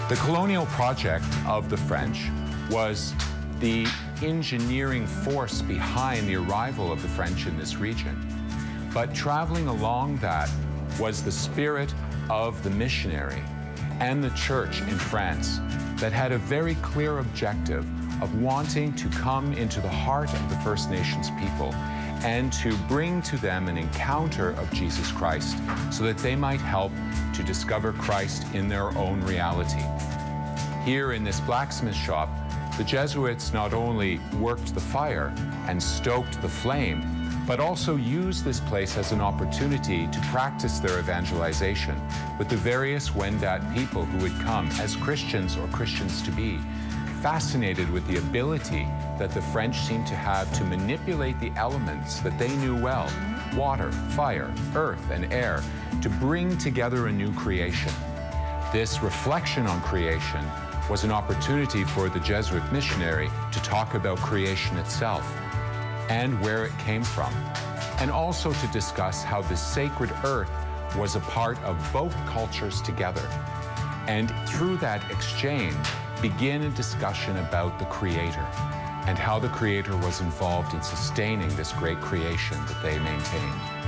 The colonial project of the French was the engineering force behind the arrival of the French in this region. But traveling along that was the spirit of the missionary and the church in France that had a very clear objective of wanting to come into the heart of the First Nations people and to bring to them an encounter of Jesus Christ so that they might help to discover Christ in their own reality. Here in this blacksmith shop, the Jesuits not only worked the fire and stoked the flame, but also used this place as an opportunity to practice their evangelization with the various Wendat people who would come as Christians or Christians to be, fascinated with the ability that the French seemed to have to manipulate the elements that they knew well, water, fire, earth, and air, to bring together a new creation. This reflection on creation was an opportunity for the Jesuit missionary to talk about creation itself and where it came from, and also to discuss how the sacred earth was a part of both cultures together. And through that exchange, begin a discussion about the Creator and how the Creator was involved in sustaining this great creation that they maintained.